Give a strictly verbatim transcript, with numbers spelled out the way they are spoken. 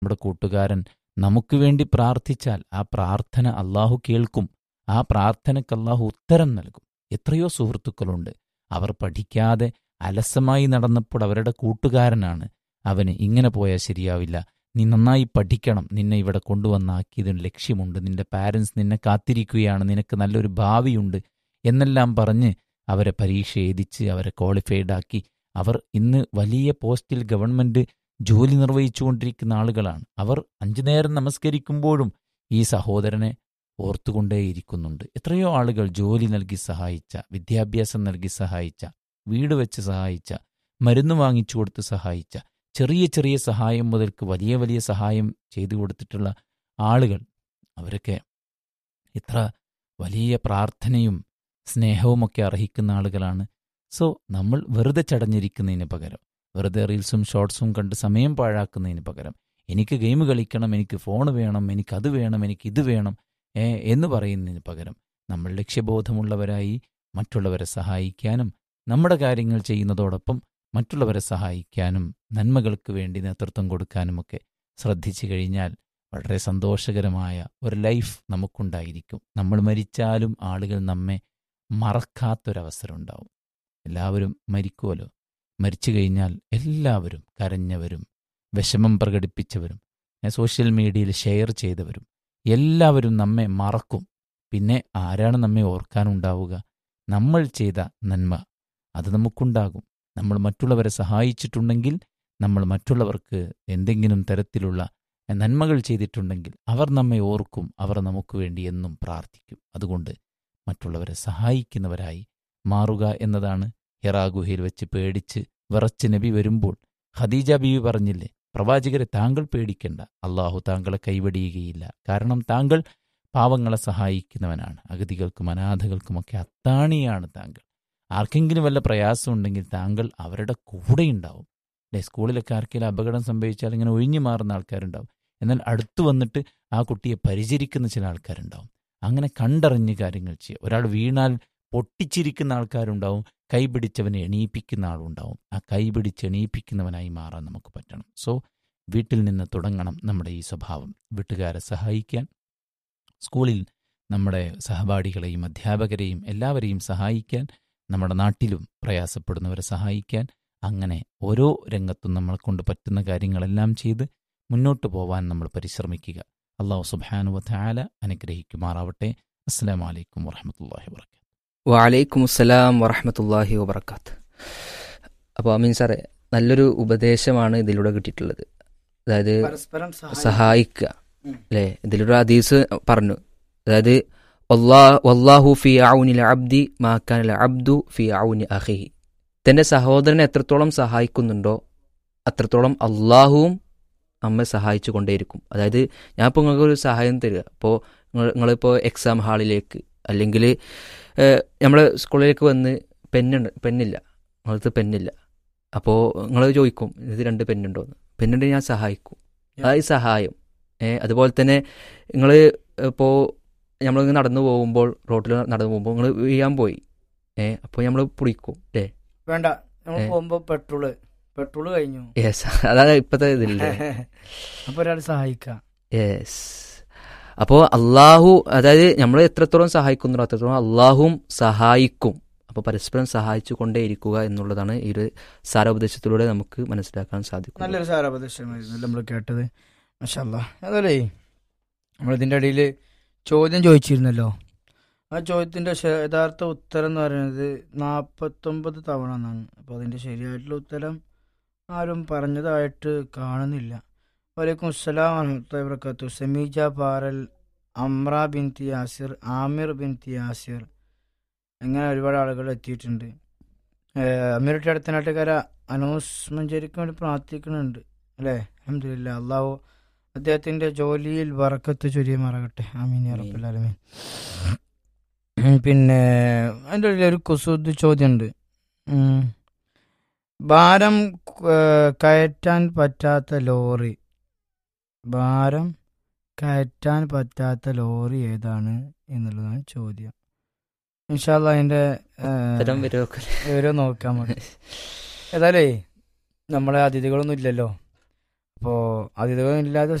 നമ്മുടെ കൂട്ടുകാരൻ നമുക്ക് വേണ്ടി പ്രാർത്ഥിച്ചാൽ ആ പ്രാർത്ഥന അള്ളാഹു കേൾക്കും. ആ പ്രാർത്ഥനയ്ക്ക് അള്ളാഹു ഉത്തരം നൽകും. എത്രയോ സുഹൃത്തുക്കളുണ്ട്, അവർ പഠിക്കാതെ അലസമായി നടന്നപ്പോൾ അവരുടെ കൂട്ടുകാരനാണ് അവന് ഇങ്ങനെ പോയാൽ ശരിയാവില്ല, നീ നന്നായി പഠിക്കണം, നിന്നെ ഇവിടെ കൊണ്ടുവന്നാക്കിയതിന് ലക്ഷ്യമുണ്ട്, നിന്റെ പാരൻസ് നിന്നെ കാത്തിരിക്കുകയാണ്, നിനക്ക് നല്ലൊരു ഭാവിയുണ്ട് എന്നെല്ലാം പറഞ്ഞ് അവരെ പരീക്ഷ എഴുതിച്ച് അവരെ ക്വാളിഫൈഡ് ആക്കി അവർ ഇന്ന് വലിയ പോസ്റ്റിൽ ഗവൺമെൻറ് ജോലി നിർവഹിച്ചുകൊണ്ടിരിക്കുന്ന ആളുകളാണ്. അവർ അഞ്ചു നേരം നമസ്കരിക്കുമ്പോഴും ഈ സഹോദരനെ ഓർത്തുകൊണ്ടേയിരിക്കുന്നുണ്ട്. എത്രയോ ആളുകൾ ജോലി നൽകി സഹായിച്ച, വിദ്യാഭ്യാസം നൽകി സഹായിച്ച, വീട് വെച്ച് സഹായിച്ച, മരുന്ന് വാങ്ങിച്ചു കൊടുത്ത് സഹായിച്ച, ചെറിയ ചെറിയ സഹായം മുതൽക്ക് വലിയ വലിയ സഹായം ചെയ്തു കൊടുത്തിട്ടുള്ള ആളുകൾ, അവരൊക്കെ ഇത്ര വലിയ പ്രാർത്ഥനയും സ്നേഹവുമൊക്കെ അർഹിക്കുന്ന ആളുകളാണ്. സോ നമ്മൾ വെറുതെ ചടഞ്ഞിരിക്കുന്നതിന് പകരം, വെറുതെ റീൽസും ഷോർട്സും കണ്ട് സമയം പാഴാക്കുന്നതിന് പകരം, എനിക്ക് ഗെയിം കളിക്കണം, എനിക്ക് ഫോൺ വേണം, എനിക്കത് വേണം, എനിക്കിത് വേണം ഏ എന്ന് പറയുന്നതിന് പകരം നമ്മൾ ലക്ഷ്യബോധമുള്ളവരായി മറ്റുള്ളവരെ സഹായിക്കാനും നമ്മുടെ കാര്യങ്ങൾ ചെയ്യുന്നതോടൊപ്പം മറ്റുള്ളവരെ സഹായിക്കാനും നന്മകൾക്ക് വേണ്ടി നേതൃത്വം കൊടുക്കാനുമൊക്കെ ശ്രദ്ധിച്ചു കഴിഞ്ഞാൽ വളരെ സന്തോഷകരമായ ഒരു ലൈഫ് നമുക്കുണ്ടായിരിക്കും. നമ്മൾ മരിച്ചാലും ആളുകൾ നമ്മെ മറക്കാത്തൊരവസരം ഉണ്ടാവും. എല്ലാവരും മരിക്കുമല്ലോ. മരിച്ചു കഴിഞ്ഞാൽ എല്ലാവരും കരഞ്ഞവരും വിഷമം പ്രകടിപ്പിച്ചവരും സോഷ്യൽ മീഡിയയിൽ ഷെയർ ചെയ്തവരും എല്ലാവരും നമ്മെ മറക്കും. പിന്നെ ആരാണ് നമ്മെ ഓർക്കാനുണ്ടാവുക? നമ്മൾ ചെയ്ത നന്മ അത് നമുക്കുണ്ടാകും. നമ്മൾ മറ്റുള്ളവരെ സഹായിച്ചിട്ടുണ്ടെങ്കിൽ, നമ്മൾ മറ്റുള്ളവർക്ക് എന്തെങ്കിലും തരത്തിലുള്ള നന്മകൾ ചെയ്തിട്ടുണ്ടെങ്കിൽ അവർ നമ്മെ ഓർക്കും, അവർ നമുക്ക് വേണ്ടി എന്നും പ്രാർത്ഥിക്കും. അതുകൊണ്ട് മറ്റുള്ളവരെ സഹായിക്കുന്നവരായി മാറുക എന്നതാണ്. ഹിറാ ഗുഹയിൽ വെച്ച് പേടിച്ച് വിറച്ച് നബി വരുമ്പോൾ ഖദീജ ബീവി പറഞ്ഞില്ലേ, പ്രവാചകരെ താങ്കൾ പേടിക്കണ്ട, അള്ളാഹു താങ്കളെ കൈവടിയുകയില്ല, കാരണം താങ്കൾ പാവങ്ങളെ സഹായിക്കുന്നവനാണ്, അഗതികൾക്കും അനാഥകൾക്കുമൊക്കെ അത്താണിയാണ് താങ്കൾ. ആർക്കെങ്കിലും വല്ല പ്രയാസമുണ്ടെങ്കിൽ താങ്കൾ അവരുടെ കൂടെ ഉണ്ടാവും. അല്ലെ, സ്കൂളിലൊക്കെ ആർക്കെങ്കിലും അപകടം സംഭവിച്ചാൽ ഇങ്ങനെ ഒഴിഞ്ഞു മാറുന്ന ആൾക്കാരുണ്ടാവും. എന്നാൽ അടുത്തു വന്നിട്ട് ആ കുട്ടിയെ പരിചരിക്കുന്ന ചില ആൾക്കാരുണ്ടാവും. അങ്ങനെ കണ്ടറിഞ്ഞ് കാര്യങ്ങൾ ചെയ്യുക. ഒരാൾ വീണാൽ പൊട്ടിച്ചിരിക്കുന്ന ആൾക്കാരുണ്ടാവും, കൈപിടിച്ചവനെ എണീപ്പിക്കുന്ന ആളുണ്ടാവും. ആ കൈപിടിച്ച് എണീപ്പിക്കുന്നവനായി മാറാൻ നമുക്ക് പറ്റണം. സോ വീട്ടിൽ നിന്ന് തുടങ്ങണം നമ്മുടെ ഈ സ്വഭാവം. വീട്ടുകാരെ സഹായിക്കാൻ, സ്കൂളിൽ നമ്മുടെ സഹപാഠികളെയും അധ്യാപകരെയും എല്ലാവരെയും സഹായിക്കാൻ, നമ്മുടെ നാട്ടിലും പ്രയാസപ്പെടുന്നവരെ സഹായിക്കാൻ, അങ്ങനെ ഓരോ രംഗത്തും നമ്മളെ കൊണ്ട് പറ്റുന്ന കാര്യങ്ങളെല്ലാം ചെയ്ത് മുന്നോട്ട് പോവാൻ നമ്മൾ പരിശ്രമിക്കുക. അല്ലാഹു സുബ്ഹാനഹു വ തആല അനുഗ്രഹിക്കുമാറാവട്ടെ. അസ്സലാമു അലൈക്കും വറഹ്മത്തുള്ളാഹി വബറകാതുഹു. വഅലൈക്കും അസ്സലാം വറഹ്മത്തുള്ളാഹി വബറകാതുഹു. അപ്പോൾ അമീൻ സാറേ, നല്ലൊരു ഉപദേശമാണ് ഇതിലൂടെ കിട്ടിയിട്ടുള്ളത്. അതായത് സഹായിക്കുക അല്ലേ. ഇതിലൊരു ഹദീസ് പറഞ്ഞു, അതായത് വല്ലാഹു ഫി ഔനിൽ അബ്ദി മാ കാനൽ അബ്ദു ഫി ഔനി അഖിഹി. തൻ്റെ സഹോദരനെ എത്രത്തോളം സഹായിക്കുന്നുണ്ടോ അത്രത്തോളം അള്ളാഹുവും നമ്മെ സഹായിച്ചു കൊണ്ടേയിരിക്കും. അതായത് ഞാൻ ഇപ്പോൾ നിങ്ങൾക്ക് ഒരു സഹായം തരിക, അപ്പോൾ നിങ്ങൾ നിങ്ങളിപ്പോൾ എക്സാം ഹാളിലേക്ക് അല്ലെങ്കിൽ നമ്മൾ സ്കൂളിലേക്ക് വന്ന് പെന്നുണ്ട് പെന്നില്ല നിങ്ങളടുത്ത് പെന്നില്ല, അപ്പോൾ നിങ്ങൾ ചോദിക്കും ഇത് രണ്ട് പെന്നുണ്ടോ എന്ന്. പെന്നുണ്ടെങ്കിൽ ഞാൻ സഹായിക്കും. അതായത് സഹായം. അതുപോലെ തന്നെ നിങ്ങൾ ഇപ്പോൾ നമ്മളിങ്ങനെ നടന്നു പോകുമ്പോൾ, റോട്ടിൽ നടന്നു പോകുമ്പോൾ നിങ്ങൾ വീഴാൻ പോയി, ഏഹ് അപ്പോൾ നമ്മൾ പിടിക്കും അല്ലേ, വേണ്ട നമ്മൾ പോകുമ്പോൾ പെട്രോള് പെട്രോള് കഴിഞ്ഞു. യെസ്, അതാണ് ഇപ്പോഴത്തെ ഇതില്ലേ. അപ്പോൾ ഒരാൾ സഹായിക്കാം. യെസ്. അപ്പോൾ അള്ളാഹു, അതായത് നമ്മൾ എത്രത്തോളം സഹായിക്കുന്നുണ്ടോ അത്രത്തോളം അള്ളാഹുവും സഹായിക്കും. അപ്പോൾ പരസ്പരം സഹായിച്ചു കൊണ്ടേ ഇരിക്കുക എന്നുള്ളതാണ് ഈ ഒരു സാരോപദേശത്തിലൂടെ നമുക്ക് മനസ്സിലാക്കാൻ സാധിക്കും. നല്ലൊരു സാരോപദേശമായിരുന്നു നമ്മൾ കേട്ടത്. മാഷാ അല്ലാഹ്. അതല്ലേ നമ്മളിതിൻ്റെ ഇടയിൽ ചോദ്യം ചോദിച്ചിരുന്നല്ലോ. ആ ചോദ്യത്തിൻ്റെ യഥാർത്ഥ ഉത്തരം എന്ന് പറയുന്നത് നാൽപ്പത്തൊമ്പത് തവണ എന്നാണ്. അപ്പോൾ അതിൻ്റെ ശരിയായിട്ടുള്ള ഉത്തരം ആരും പറഞ്ഞതായിട്ട് കാണുന്നില്ല. വലൈക്കും അസ്സലാം വറഹ്മത്തുള്ളാഹി വബറകാതുഹു. സമീജ പാറൽ, അമ്ര ബിൻതി യാസിർ, ആമിർ ബിൻതി യാസിർ, അങ്ങനെ ഒരുപാട് ആളുകൾ എത്തിയിട്ടുണ്ട്. അമീറുടെ അടുത്ത നാട്ടുകാര അനൂസ് മഞ്ചേരിക്ക് വേണ്ടി പ്രാർത്ഥിക്കുന്നുണ്ട് അല്ലേ. അൽഹംദുലില്ലാ, അള്ളാഹു അദ്ദേഹത്തിൻ്റെ ജോലിയിൽ ബറക്കത്ത് ചൊരിയുമാറാകട്ടെ. ആമീൻ യാ റബ്ബൽ ആലമീൻ. പിന്നെ അതിൻ്റെ ഇടയിൽ ഒരു കുസൂദ് ചോദ്യമുണ്ട്. ഭാരം കയറ്റാൻ പറ്റാത്ത ലോറി ഭാരം കയറ്റാൻ പറ്റാത്ത ലോറി ഏതാണ് എന്നുള്ളതാണ് ചോദ്യം. ഇൻഷാ അല്ലാഹ് അതിൻ്റെ വിവരം നോക്കാം. ഏതായാലേ നമ്മളെ അതിഥികളൊന്നും ഇല്ലല്ലോ, അപ്പോൾ അതിഥികളില്ലാത്ത